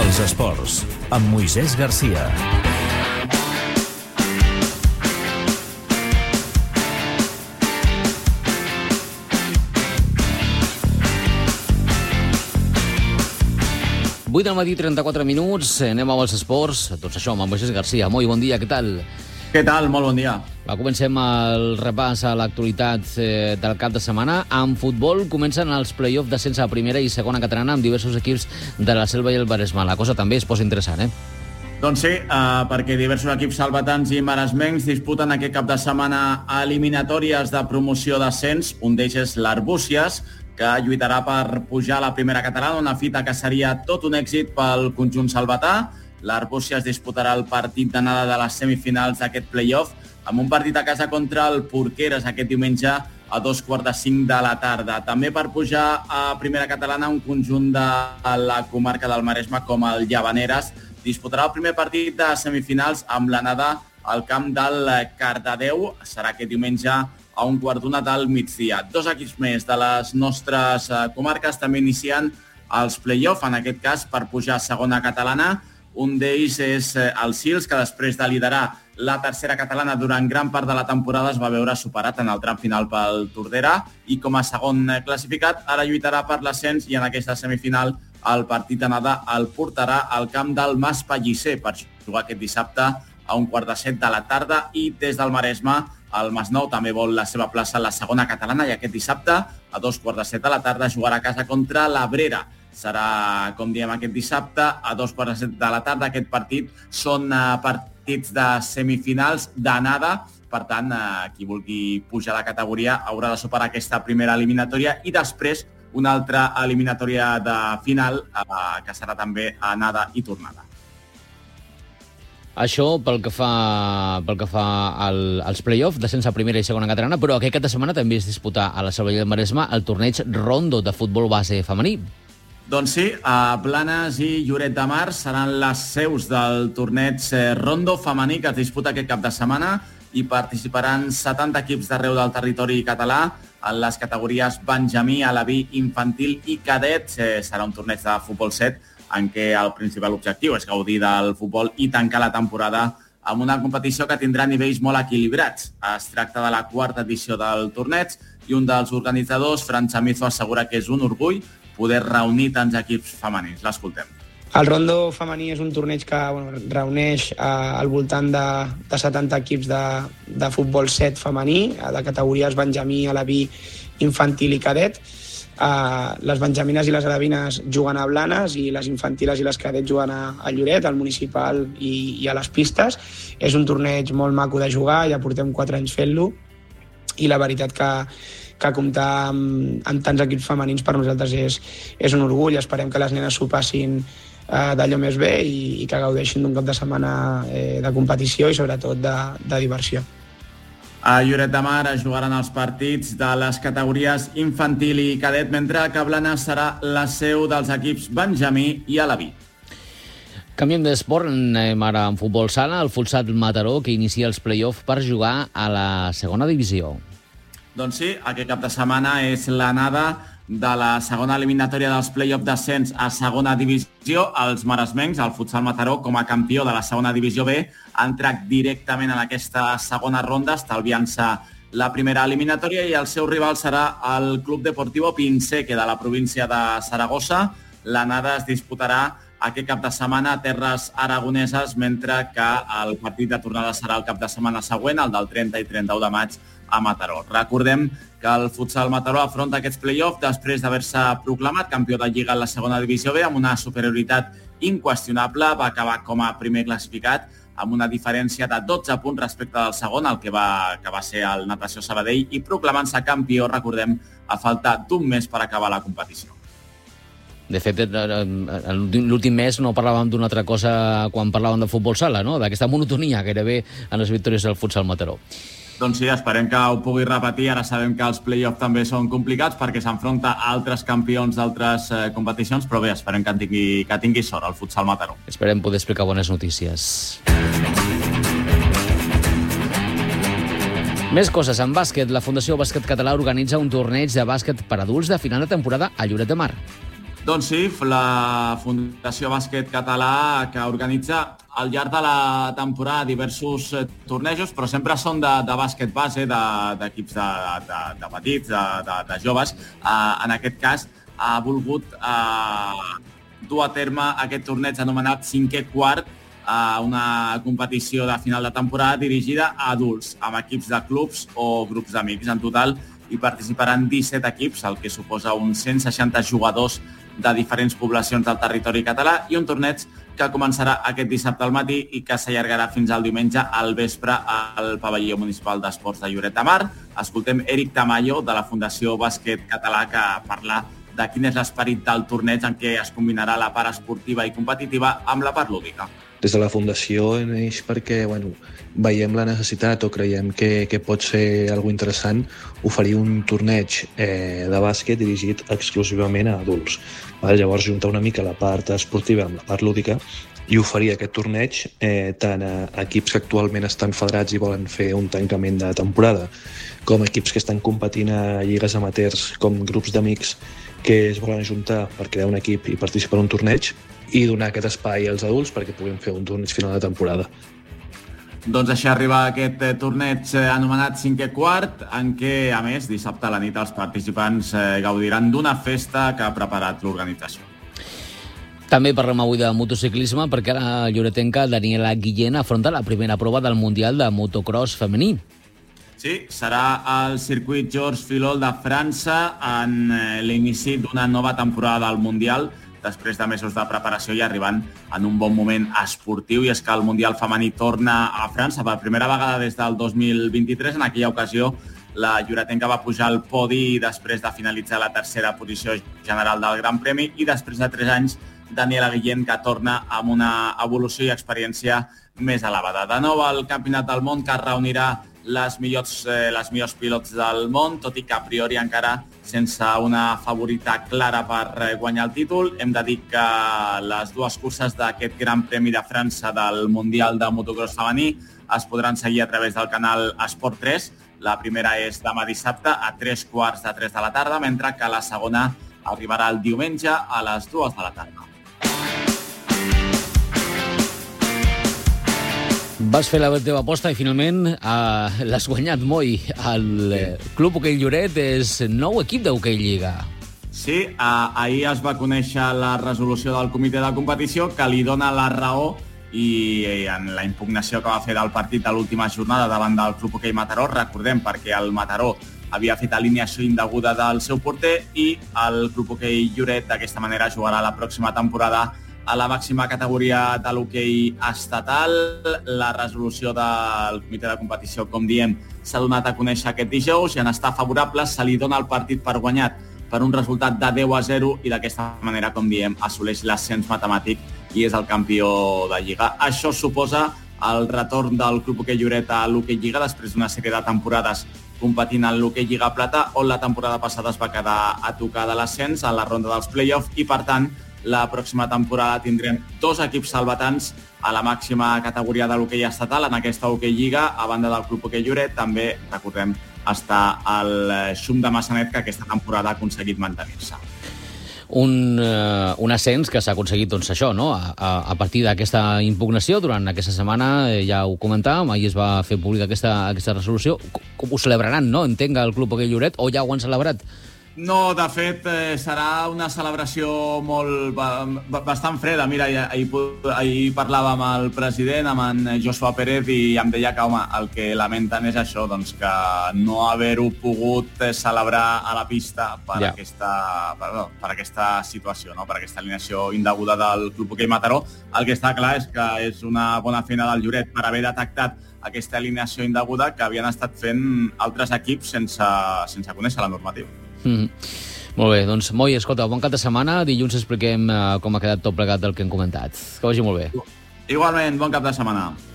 Els esports, amb Moisès Garcia. Vuit del matí, 34 minuts, anem amb els esports. Tot això amb Moisés Garcia. Molt bon dia, què tal? Què tal? Molt bon dia. Comencem el repàs a l'actualitat del cap de setmana. En futbol comencen els play-off d'ascens a primera i segona catalana amb diversos equips de la Selva i el Maresme. La cosa també es posa interessant, Doncs sí, perquè diversos equips salvatans i maresmencs disputen aquest cap de setmana eliminatòries de promoció d'ascens. Un d'ells és l'Arbúcies, que lluitarà per pujar a la primera catalana, una fita que seria tot un èxit pel conjunt salvatà. L'Arbúcies disputarà el partit d'anada de les semifinals d'aquest play-off amb un partit a casa contra el Porqueres aquest diumenge a 4:45 de la tarda. També per pujar a primera catalana un conjunt de la comarca del Maresme com el Llavaneres disputarà el primer partit de semifinals amb l'anada al camp del Cardedeu. Serà aquest diumenge a 1:15 del migdia. Dos equips més de les nostres comarques també inicien els play-off, en aquest cas per pujar a segona catalana. Un d'ells és el Sils, que després de liderar la tercera catalana durant gran part de la temporada es va veure superat en el tram final pel Tordera i com a segon classificat ara lluitarà per l'ascens i en aquesta semifinal el partit d'anada el portarà al camp del Mas Pellicer per jugar aquest dissabte a 1:15 de la tarda. I des del Maresme el Masnou també vol la seva plaça a la segona catalana i aquest dissabte a 2:15 de la tarda jugarà a casa contra l'Abrera. Serà, com diem, aquest dissabte a 2:15 de la tarda. Aquest partit són partits de semifinals d'anada. Per tant, qui vulgui pujar de categoria haurà de superar aquesta primera eliminatòria i després una altra eliminatòria de final que serà també anada i tornada. Això pel que fa als play-off d'ascens a primera i segona catalana, però aquest cap de setmana també es disputar a la Selva i el Maresme el torneig Rondo de futbol base femení. Doncs sí, a Blanes i Lloret de Mar seran les seus del torneig Rondo femení que es disputa aquest cap de setmana i participaran 70 equips d'arreu del territori català en les categories benjamí, alaví, infantil i cadet. Serà un torneig de futbol 7 en què el principal objectiu és gaudir del futbol i tancar la temporada amb una competició que tindrà nivells molt equilibrats. Es tracta de la quarta edició del torneig i un dels organitzadors, Fran Chamizo, assegura que és un orgull poder reunir tants equips femenins. L'escoltem. El Rondo femení és un torneig que reuneix al voltant de 70 equips de futbol 7 femení, de categories benjamí, alaví, infantil i cadet. Les benjamines i les alevines juguen a Blanes i les infantiles i les cadets juguen a Lloret, al municipal i a les pistes. És un torneig molt maco de jugar, ja portem 4 anys fent-lo i la veritat que comptar amb tants equips femenins per nosaltres és un orgull. Esperem que les nenes s'ho passin d'allò més bé i que gaudeixin d'un cap de setmana de competició i sobretot de diversió. A Lloret de Mar es jugaran els partits de les categories infantil i cadet, mentre que Blanes serà la seu dels equips benjamí i alaví. Canviem d'esport, anem ara en futbol sala, el Futsal Mataró, que inicia els play-off per jugar a la segona divisió. Doncs sí, aquest cap de setmana és l'anada de la segona eliminatòria dels play-off d'ascens a segona divisió. Els maresmencs, el Futsal Mataró, com a campió de la segona divisió B, ha entrat directament en aquesta segona ronda, estalviant-se la primera eliminatòria, i el seu rival serà el Club Deportivo Pinseque de la província de Saragossa. L'anada es disputarà aquest cap de setmana a terres aragoneses, mentre que el partit de tornada serà el cap de setmana següent, el del 30 i 31 de maig a Mataró. Recordem que el Futsal Mataró afronta aquests play-offs després d'haver-se proclamat campió de Lliga en la segona divisió B amb una superioritat inqüestionable. Va acabar com a primer classificat amb una diferència de 12 punts respecte del segon, el que va ser el Natació Sabadell, i proclamant-se campió, recordem, a falta d'un mes per acabar la competició. De fet, l'últim mes no parlàvem d'una altra cosa quan parlàvem de futbol sala, no? D'aquesta monotonia gairebé en les victòries del Futsal Mataró. Doncs sí, esperem que ho pugui repetir. Ara sabem que els play-offs també són complicats perquè s'enfronta a altres campions d'altres competicions, però bé, esperem que tingui sort el Futsal Mataró. Esperem poder explicar bones notícies. Més coses. En bàsquet, la Fundació Bàsquet Català organitza un torneig de bàsquet per adults de final de temporada a Lloret de Mar. Doncs sí, la Fundació Bàsquet Català, que organitza al llarg de la temporada diversos tornejos, però sempre són de bàsquet base, d'equips de petits, de joves. En aquest cas, ha volgut dur a terme aquest torneig anomenat 5è quart, una competició de final de temporada dirigida a adults, amb equips de clubs o grups d'amics. En total hi participaran 17 equips, el que suposa uns 160 jugadors de diferents poblacions del territori català, i un torneig que començarà aquest dissabte al matí i que s'allargarà fins al diumenge al vespre al pavelló municipal d'esports de Lloret de Mar. Escoltem Eric Tamayo, de la Fundació Bàsquet Català, que parla de quin és l'esperit del torneig en què es combinarà la part esportiva i competitiva amb la part lúdica. Des de la Fundació neix perquè veiem la necessitat o creiem que pot ser algo interessant oferir un torneig de bàsquet dirigit exclusivament a adults. Llavors, juntar una mica la part esportiva amb la part lúdica i oferir aquest torneig tant a equips que actualment estan federats i volen fer un tancament de temporada, com equips que estan competint a lligues amateurs, com grups d'amics que es volen ajuntar per crear un equip i participar en un torneig, i donar aquest espai als adults perquè puguin fer un torneig final de temporada. Doncs així arriba aquest torneig anomenat 5è quart, en què, a més, dissabte a la nit els participants gaudiran d'una festa que ha preparat l'organització. També parlem avui de motociclisme perquè la lloretenca Daniela Guillén afronta la primera prova del Mundial de Motocross femení. Sí, serà al circuit Georges Filol de França en l'inici d'una nova temporada del Mundial, després de mesos de preparació i arribant en un bon moment esportiu. I és que el Mundial femení torna a França per primera vegada des del 2023. En aquella ocasió, la lloretenca va pujar al podi després de finalitzar la tercera posició general del Gran Premi, i després de 3 anys, Daniela Guillén, que torna amb una evolució i experiència més elevada. De nou, el Campionat del Món, que reunirà les millors pilots del món, tot i que a priori encara sense una favorita clara per guanyar el títol. Hem de dir que les dues curses d'aquest Gran Premi de França del Mundial de Motocross femení es podran seguir a través del canal Esport 3. La primera és demà dissabte a 3:15 de la tarda, mentre que la segona arribarà el diumenge a les 2 de la tarda. Vas fer la teva aposta i finalment l'has guanyat, Moi. El Club Hoquei Lloret és nou equip d'Hoquei Lliga. Sí, ahir es va conèixer la resolució del comitè de competició que li dona la raó i en la impugnació que va fer del partit de l'última jornada davant del Club Hoquei Mataró. Recordem, perquè el Mataró havia fet alineació indeguda del seu porter i el Club Hoquei Lloret d'aquesta manera jugarà la pròxima temporada a la màxima categoria de l'hoquei estatal. La resolució del comitè de competició, com diem, s'ha donat a conèixer aquest dijous i en estar favorable se li dona el partit per guanyat per un resultat de 10-0 i d'aquesta manera, com diem, assoleix l'ascens matemàtic i és el campió de Lliga. Això suposa el retorn del Club Hoquei Lloret a l'Hoquei Lliga després d'una sèrie de temporades competint en l'Hoquei Lliga Plata, on la temporada passada es va quedar a tocar de l'ascens a la ronda dels play-off i, per tant, la pròxima temporada tindrem 2 equips salvatans a la màxima categoria de l'hoquei estatal en aquesta Hoquei Lliga. A banda del Club Hoquei Lloret, també, recordem, està el Xum de Massanet, que aquesta temporada ha aconseguit mantenir-se. Un ascens que s'ha aconseguit, doncs, això, no? A partir d'aquesta impugnació, durant aquesta setmana, ja ho comentàvem, ahir es va fer pública aquesta resolució. Com ho celebraran, no? Entenc, el Club Hoquei Lloret, o ja ho han celebrat? No, de fet, serà una celebració bastant freda. Mira, ahir parlava amb el president, amb en Joshua Pérez, i em deia que, home, el que lamenten és això, doncs que no haver-ho pogut celebrar a la pista per aquesta situació, no? Per aquesta alineació indeguda del Club Hoquei Mataró. El que està clar és que és una bona feina del Lloret per haver detectat aquesta alineació indeguda que havien estat fent altres equips sense conèixer la normativa. Molt bé, doncs, Moi, escolta, bon cap de setmana. Dilluns expliquem com ha quedat tot plegat del que hem comentat. Que vagi molt bé. Igualment, bon cap de setmana.